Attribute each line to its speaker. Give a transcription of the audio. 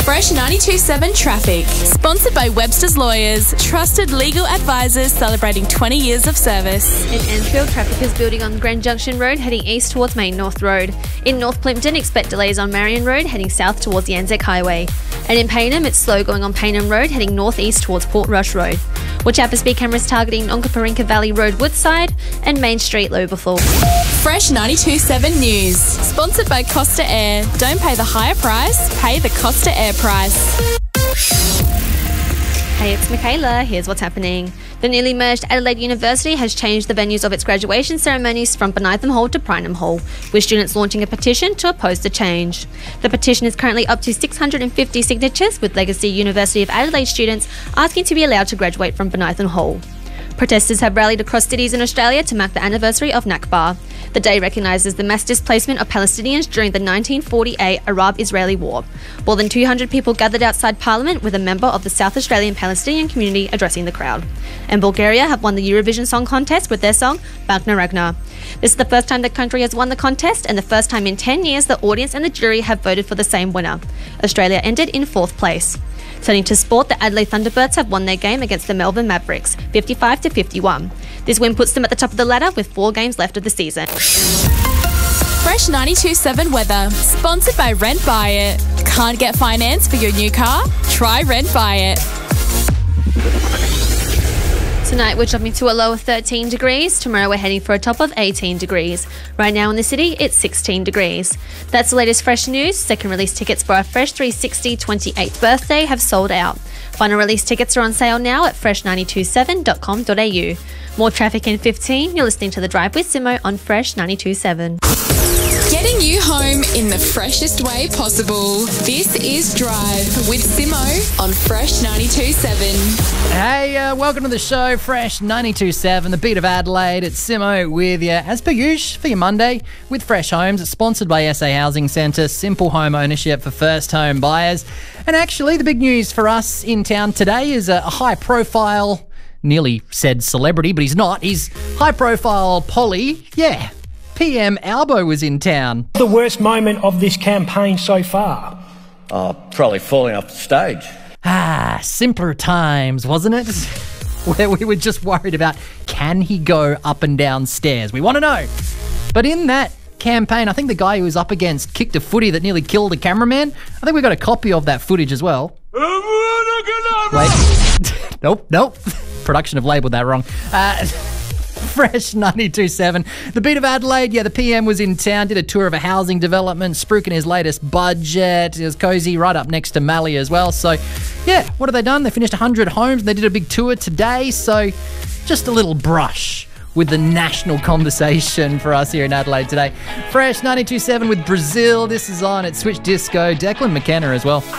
Speaker 1: Fresh 92.7 Traffic. Sponsored by Webster's Lawyers, trusted legal advisors celebrating 20 years of service.
Speaker 2: In Enfield, traffic is building on Grand Junction Road heading east towards Main North Road. In North Plympton, expect delays on Marion Road heading south towards the Anzac Highway. And in Payneham, it's slow going on Payneham Road heading northeast towards Port Rush Road. Watch out for speed cameras targeting Onkaparinka Valley Road Woodside and Main Street Lobethal.
Speaker 1: Fresh 92.7 News. Sponsored by Costa Air. Don't pay the higher price, pay the Costa Air price.
Speaker 2: Hey, it's Michaela. Here's what's happening. The newly merged Adelaide University has changed the venues of its graduation ceremonies from Bonython Hall to Prynham Hall, with students launching a petition to oppose the change. The petition is currently up to 650 signatures, with Legacy University of Adelaide students asking to be allowed to graduate from Bonython Hall. Protesters have rallied across cities in Australia to mark the anniversary of Nakba. The day recognises the mass displacement of Palestinians during the 1948 Arab-Israeli War. More than 200 people gathered outside Parliament with a member of the South Australian Palestinian community addressing the crowd. And Bulgaria have won the Eurovision Song Contest with their song Bagna Ragna. This is the first time the country has won the contest and the first time in 10 years the audience and the jury have voted for the same winner. Australia ended in 4th place. Turning to sport, the Adelaide Thunderbirds have won their game against the Melbourne Mavericks, 55-51. This win puts them at the top of the ladder with 4 games left of the season.
Speaker 1: Fresh 92.7 weather. Sponsored by Rent Buy It. Can't get finance for your new car? Try Rent Buy It.
Speaker 2: Tonight we're dropping to a low of 13 degrees. Tomorrow we're heading for a top of 18 degrees. Right now in the city, it's 16 degrees. That's the latest Fresh news. Second release tickets for our Fresh 360 28th birthday have sold out. Final release tickets are on sale now at fresh927.com.au. More traffic in 15. You're listening to The Drive with Simo on Fresh 92.7.
Speaker 1: Getting you home in the freshest way possible. This is Drive with Simo on Fresh 92.7.
Speaker 3: Hey, welcome to the show, Fresh 92.7, the beat of Adelaide. It's Simo with you, as per usual, for your Monday with Fresh Homes. It's sponsored by SA Housing Centre, simple home ownership for first home buyers. And actually, the big news for us in town today is a high-profile, nearly said celebrity, but he's not. He's high-profile Polly, yeah. PM Albo was in town.
Speaker 4: The worst moment of this campaign so far?
Speaker 5: Oh, probably falling off the stage.
Speaker 3: Simpler times, wasn't it? Where we were just worried about, can he go up and down stairs? We want to know. But in that campaign, I think the guy who was up against kicked a footy that nearly killed a cameraman. I think we got a copy of that footage as well. Wait. Nope. Production have labelled that wrong. Fresh 92.7. The beat of Adelaide, yeah, the PM was in town, did a tour of a housing development, spruiking his latest budget. It was cosy, right up next to Mallee as well. So, yeah, what have they done? They finished 100 homes. They did a big tour today. So, just a little brush with the national conversation for us here in Adelaide today. Fresh 92.7 with Brazil. This is on at Switch Disco. Declan McKenna as well.